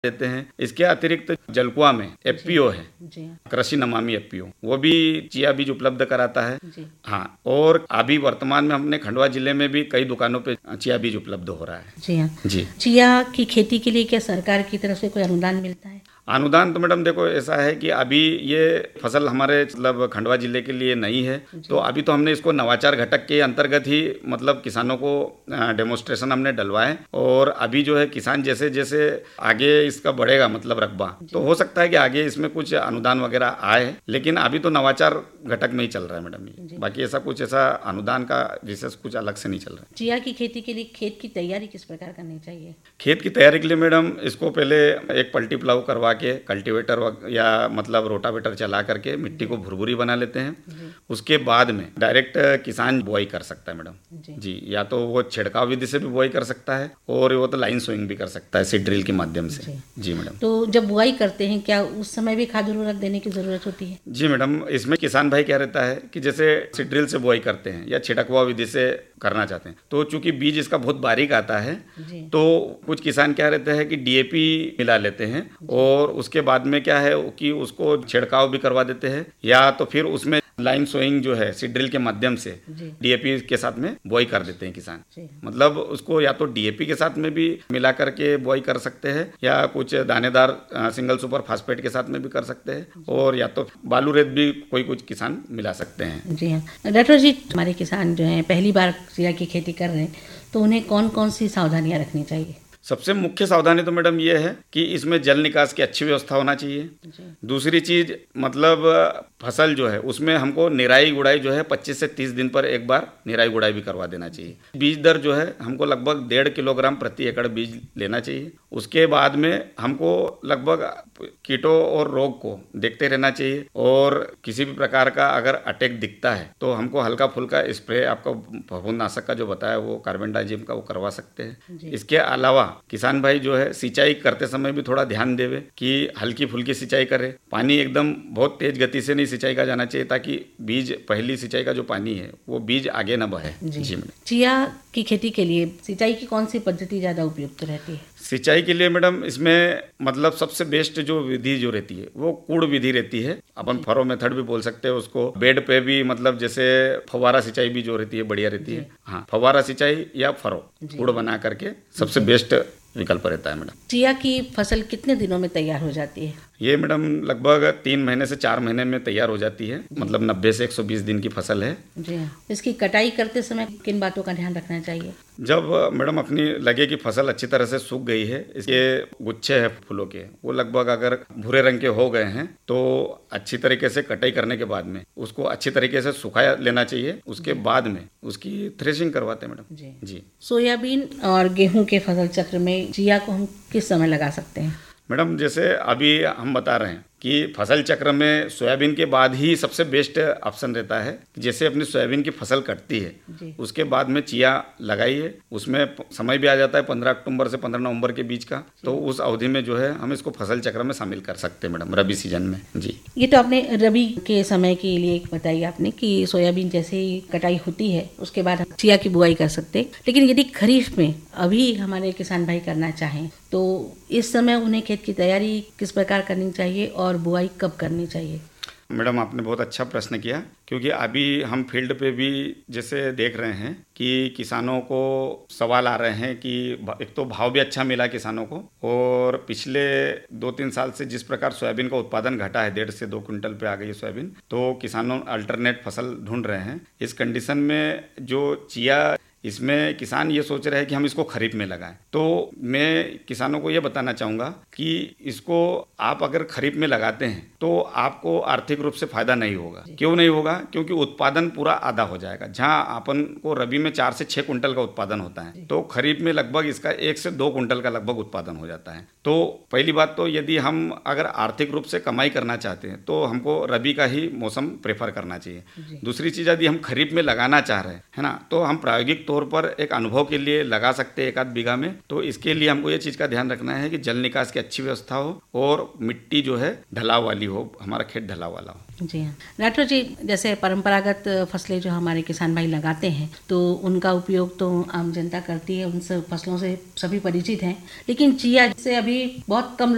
देते हैं। इसके अतिरिक्त जलकुआ में एफपीओ है, जी कृषि नमामि एफपीओ, वो भी चिया बीज उपलब्ध कराता है। जी हाँ, और अभी वर्तमान में हमने खंडवा जिले में भी कई दुकानों पे चिया बीज उपलब्ध हो रहा है। जी हाँ। जी, चिया की खेती के लिए क्या सरकार की तरफ से कोई अनुदान मिलता है? अनुदान तो मैडम देखो ऐसा है कि अभी ये फसल हमारे मतलब खंडवा जिले के लिए नई है, तो अभी तो हमने इसको नवाचार घटक के अंतर्गत ही मतलब किसानों को डेमोन्स्ट्रेशन हमने डलवाए, और अभी जो है किसान जैसे जैसे आगे इसका बढ़ेगा मतलब रकबा, तो हो सकता है कि आगे इसमें कुछ अनुदान वगैरह आए, लेकिन अभी तो नवाचार घटक में ही चल रहा है मैडम ये। बाकी ऐसा कुछ ऐसा अनुदान का विशेष कुछ अलग से नहीं चल रहा है। चिया की खेती के लिए खेत की तैयारी किस प्रकार करनी चाहिए? खेत की तैयारी के लिए मैडम इसको पहले एक पलटी प्लाऊ करवा के कल्टीवेटर या मतलब रोटावेटर चला करके मिट्टी को भुरभुरी बना लेते हैं। उसके बाद में डायरेक्ट किसान बुआई कर सकता है मैडम जी, या तो वो छिड़काव विधि से भी बुआई कर सकता है, और वो तो लाइन सोइंग भी कर सकता है सीड ड्रिल के माध्यम से। जी मैडम। तो जब बुआई करते हैं क्या उस समय भी खाद उर्वरक देने की जरूरत होती है? जी मैडम, इसमें किसान भाई क्या रहता है कि जैसे सीड ड्रिल से बुआई करते हैं या छिड़कवा विधि से करना चाहते हैं, तो चूंकि बीज इसका बहुत बारीक आता है, तो कुछ किसान क्या रहते हैं कि डीएपी मिला लेते हैं, और उसके बाद में क्या है कि उसको छिड़काव भी करवा देते हैं, या तो फिर उसमें लाइन सोइंग जो है सीड ड्रिल के माध्यम से डीएपी के साथ में बुआई कर देते हैं किसान। मतलब उसको या तो डीएपी के साथ में भी मिला करके बुआई कर सकते हैं, या कुछ दानेदार सिंगल सुपर फास्फेट के साथ में भी कर सकते हैं, और या तो बालू रेत भी कोई कुछ किसान मिला सकते हैं। जी हाँ डॉक्टर जी, हमारे किसान जो हैं पहली बार चिया की खेती कर रहे हैं, तो उन्हें कौन कौन सी सावधानियां रखनी चाहिए? सबसे मुख्य सावधानी तो मैडम ये है कि इसमें जल निकास की अच्छी व्यवस्था होना चाहिए। दूसरी चीज मतलब फसल जो है उसमें हमको निराई गुड़ाई जो है 25 से 30 दिन पर एक बार निराई गुड़ाई भी करवा देना चाहिए। बीज दर जो है हमको लगभग 1.5 किलोग्राम प्रति एकड़ बीज लेना चाहिए। उसके बाद में हमको लगभग कीटों और रोग को देखते रहना चाहिए, और किसी भी प्रकार का अगर अटैक दिखता है तो हमको हल्का फुल्का स्प्रे, आपका फफूंदनाशक का जो बताया वो कार्बेंडाजिम का वो करवा सकते हैं। इसके अलावा किसान भाई जो है सिंचाई करते समय भी थोड़ा ध्यान देवे कि हल्की फुल्की सिंचाई करे। पानी एकदम बहुत तेज गति से नहीं सिंचाई का जाना चाहिए, ताकि बीज पहली सिंचाई का जो पानी है वो बीज आगे न बहे। जी मैडम। चिया की खेती के लिए सिंचाई की कौन सी पद्धति ज्यादा उपयुक्त रहती है? सिंचाई के लिए मैडम इसमें मतलब सबसे बेस्ट जो विधि जो रहती है वो कूड़ विधि रहती है। अपन फरो मेथड भी बोल सकते हैं उसको। बेड पे भी मतलब जैसे फव्वारा सिंचाई भी जो रहती है बढ़िया रहती है। हाँ, फव्वारा सिंचाई या फरो कूड़ बना करके सबसे बेस्ट विकल्प रहता है मैडम। चिया की फसल कितने दिनों में तैयार हो जाती है? ये मैडम लगभग 3 महीने से 4 महीने में तैयार हो जाती है। मतलब 90 से 120 दिन की फसल है। जी हाँ। इसकी कटाई करते समय किन बातों का ध्यान रखना चाहिए? जब मैडम अपनी लगे कि फसल अच्छी तरह से सूख गई है, इसके गुच्छे हैं फूलों के, वो लगभग अगर भूरे रंग के हो गए हैं, तो अच्छी तरीके से कटाई करने के बाद में उसको अच्छी तरीके से सुखा लेना चाहिए। उसके बाद में उसकी थ्रेशिंग करवाते हैं मैडम। जी। सोयाबीन और गेहूं के फसल चक्र में चिया को हम किस समय लगा सकते हैं? मैडम जैसे अभी हम बता रहे हैं कि फसल चक्र में सोयाबीन के बाद ही सबसे बेस्ट ऑप्शन रहता है। जैसे अपनी सोयाबीन की फसल कटती है उसके बाद में चिया लगाइए। उसमें समय भी आ जाता है 15 अक्टूबर से 15 नवंबर के बीच का, तो उस अवधि में जो है हम इसको फसल चक्र में शामिल कर सकते हैं मैडम, रबी सीजन में। जी। ये तो आपने रबी के समय के लिए बताई आपने कि सोयाबीन जैसे ही कटाई होती है उसके बाद हम चिया की बुआई कर सकते हैं, लेकिन यदि खरीफ में अभी हमारे किसान भाई करना चाहें तो इस समय उन्हें खेत की तैयारी किस प्रकार करनी चाहिए और बुआई कब करनी चाहिए? मैडम आपने बहुत अच्छा प्रश्न किया, क्योंकि अभी हम फील्ड पे भी जैसे देख रहे हैं कि किसानों को सवाल आ रहे हैं कि एक तो भाव भी अच्छा मिला किसानों को, और पिछले 2-3 साल से जिस प्रकार सोयाबीन का उत्पादन घटा है, 1.5 से 2 क्विंटल पे आ गई सोयाबीन, तो किसानों अल्टरनेट फसल ढूंढ रहे हैं। इस कंडीशन में जो चिया, इसमें किसान ये सोच रहे हैं कि हम इसको खरीफ में लगाएं, तो मैं किसानों को ये बताना चाहूँगा कि इसको आप अगर खरीफ में लगाते हैं तो आपको आर्थिक रूप से फायदा नहीं होगा। क्यों नहीं होगा? क्योंकि उत्पादन पूरा आधा हो जाएगा। जहां अपन को रबी में 4 से 6 कुंटल का उत्पादन होता है, तो खरीफ में लगभग इसका 1 से 2 कुंटल का लगभग उत्पादन हो जाता है। तो पहली बात तो यदि हम अगर आर्थिक रूप से कमाई करना चाहते हैं तो हमको रबी का ही मौसम प्रेफर करना चाहिए। दूसरी चीज, यदि हम खरीफ में लगाना चाह रहे हैं, है ना, तो हम प्रायोगिक तौर पर एक अनुभव के लिए लगा सकते हैं 1 आध बीघा में। तो इसके लिए हमको ये चीज का ध्यान रखना है कि जल निकास की अच्छी व्यवस्था हो और मिट्टी जो है ढलाव वाली हो, हमारा खेत ढलाव वाला हो। जी हाँ डॉक्टर जी, जैसे परंपरागत फसलें जो हमारे किसान भाई लगाते हैं तो उनका उपयोग तो आम जनता करती है, उन सब फसलों से सभी परिचित हैं, लेकिन चिया से अभी बहुत कम